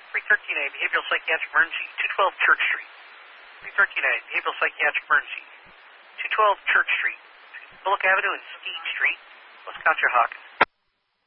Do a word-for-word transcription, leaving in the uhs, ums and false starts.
three thirteen A, behavioral psychiatric emergency, two twelve Church Street. three thirteen A, behavioral psychiatric emergency, two twelve Church Street. Bullock Avenue and Steed Street, West Conshohocken.